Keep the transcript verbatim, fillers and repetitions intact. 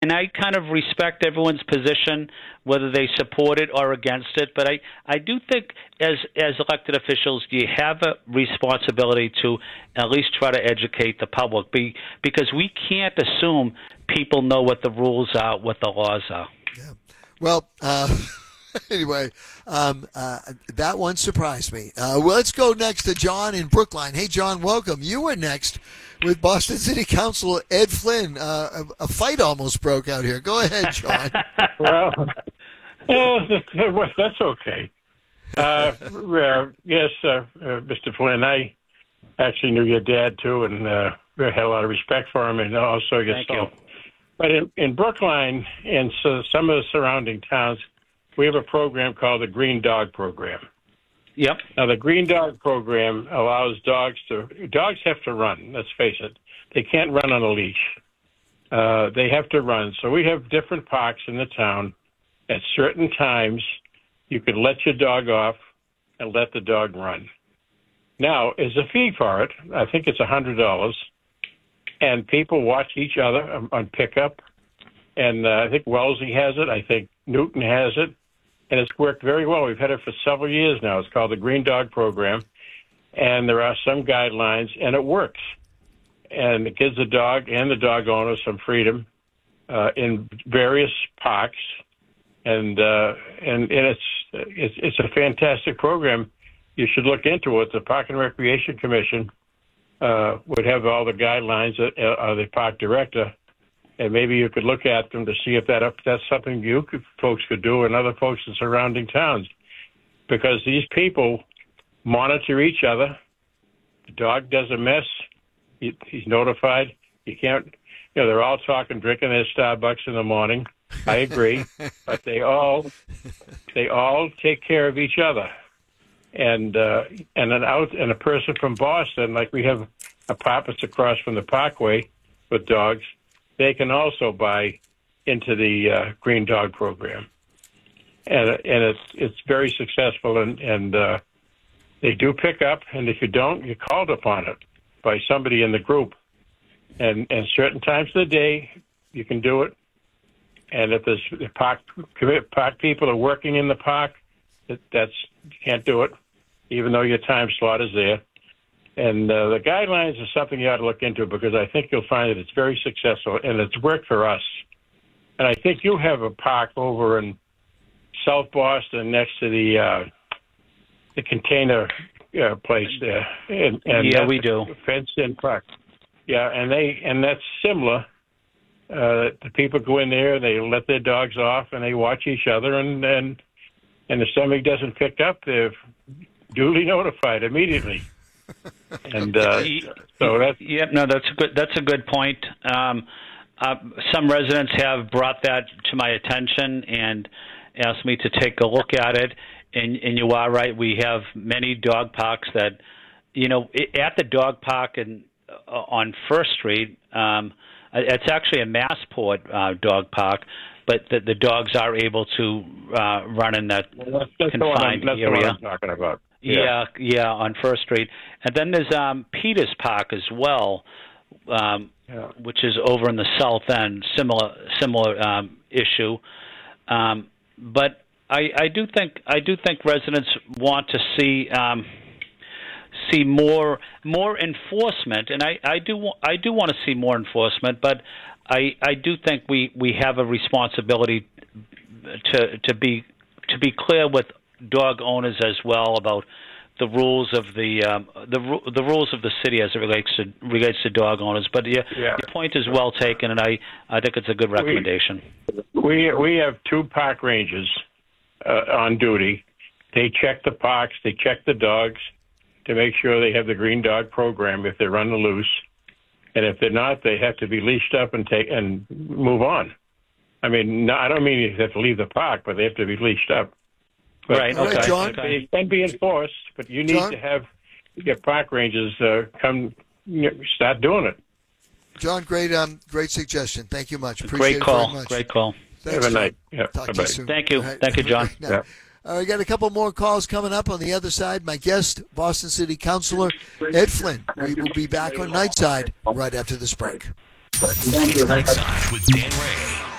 and I kind of respect everyone's position, whether they support it or against it. But I, I do think as as elected officials, you have a responsibility to at least try to educate the public, be, because we can't assume people know what the rules are, what the laws are. Yeah. Well, uh, anyway, um, uh, that one surprised me. Uh, well, let's go next to John in Brookline. Hey, John, welcome. You were next with Boston City Councilor Ed Flynn. Uh, a, a fight almost broke out here. Go ahead, John. Well, uh, that's okay. Uh, well, yes, uh, uh, Mister Flynn, I actually knew your dad, too, and uh, had a lot of respect for him, and also yourself. Thank you. But in, in Brookline and so some of the surrounding towns, we have a program called the Green Dog Program. Yep. Now, the Green Dog Program allows dogs to – dogs have to run, let's face it. They can't run on a leash. Uh, they have to run. So we have different parks in the town. At certain times, you could let your dog off and let the dog run. Now, as a fee for it, I think it's one hundred dollars, and people watch each other on pickup. And uh, I think Wellesley has it. I think Newton has it. And it's worked very well. We've had it for several years now. It's called the Green Dog Program. And there are some guidelines, and it works. And it gives the dog and the dog owner some freedom uh, in various parks. And uh, and, and it's, it's it's a fantastic program. You should look into it. The Park and Recreation Commission uh, would have all the guidelines of uh, the park director, and maybe you could look at them to see if that if that's something you could, folks could do, and other folks in surrounding towns, because these people monitor each other. The dog does a mess, he, he's notified. You can't, you know, they're all talking, drinking their Starbucks in the morning. I agree, but they all they all take care of each other. And uh, and an out and a person from Boston, like we have apartments across from the Parkway with dogs, they can also buy into the uh, Green Dog Program, and and it's it's very successful, and and uh, they do pick up, and if you don't, you're called upon it by somebody in the group, and and certain times of the day you can do it, and if there's the park park people are working in the park, that, that's you can't do it, even though your time slot is there. And uh, the guidelines are something you ought to look into, because I think you'll find that it's very successful, and it's worked for us. And I think you have a park over in South Boston next to the uh, the container uh, place there. And, and yeah, we do. Fenced-in park. Yeah, and they and that's similar. Uh, the people go in there, they let their dogs off, and they watch each other. And and, and if somebody doesn't pick up, they're duly notified immediately. And uh, so that's yep. No, that's a good. That's a good point. Um, uh, some residents have brought that to my attention and asked me to take a look at it. And, and you are right. We have many dog parks that, you know, at the dog park and uh, on First Street. Um, it's actually a Massport uh, dog park, but the, the dogs are able to uh, run in that well, that's, that's confined the one I'm, that's area. The one I'm talking about. Yeah. yeah, yeah, on First Street. And then there's um, Peters Park as well, um, yeah. which is over in the south end, similar similar um, issue. Um, but I, I do think I do think residents want to see um, see more more enforcement, and I, I do I do want to see more enforcement. But I I do think we, we have a responsibility to to be to be clear with dog owners as well about the rules of the um, the the rules of the city as it relates to relates to dog owners. But yeah, yeah. your point is well taken, and I, I think it's a good recommendation. We we have two park rangers uh, on duty. They check the parks, they check the dogs to make sure they have the Green Dog Program if they're run loose, and if they're not, they have to be leashed up and take and move on. I mean, no, I don't mean you have to leave the park, but they have to be leashed up. But right, okay. okay. John? It can be enforced, but you need John? to have your park rangers uh, come you know, start doing it. John, great um, great suggestion. Thank you much. Appreciate Great call. it very much. Great call. Thanks, Have a John. night. Yeah, Talk bye-bye. to you soon. Thank you. All right. Thank you, John. Yeah. All right, got a couple more calls coming up on the other side. My guest, Boston City Councilor Ed Flynn. We will be back on Nightside right after this break. Nightside with Dan Ray.